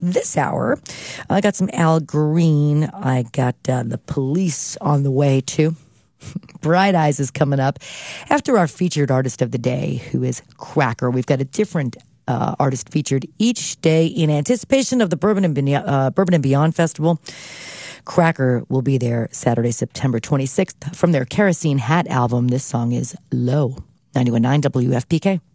this hour. I got some Al Green. I got The Police on the way, too. Bright Eyes is coming up after our featured artist of the day, who is Cracker. We've got a different artist featured each day in anticipation of the Bourbon and Beyond Festival. Cracker will be there Saturday, September 26th. From their Kerosene Hat album, this song is Low. 91.9 WFPK.